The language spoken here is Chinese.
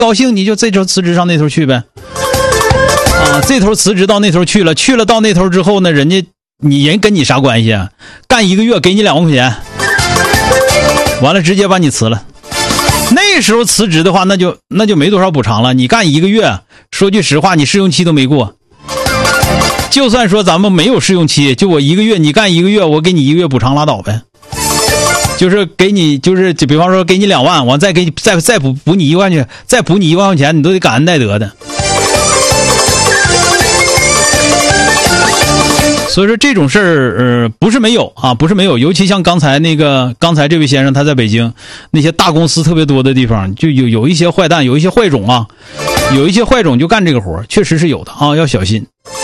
高兴你就这头辞职上那头去呗。这头辞职到那头去了到那头之后呢，人跟你啥关系啊？干1个月给你2万块钱，完了直接把你辞了。那时候辞职的话，那就没多少补偿了。你干1个月，说句实话，你试用期都没过。就算说咱们没有试用期，就我1个月，你干1个月，我给你1个月补偿拉倒呗。就是给你，就是比方说给你2万，我再给你再补你1万去，再补你1万块钱，你都得感恩戴德的。所以说这种事儿，不是没有啊，不是没有，尤其像刚才这位先生，他在北京那些大公司特别多的地方，就有一些坏蛋，有一些坏种啊，有一些坏种就干这个活，确实是有的啊，要小心。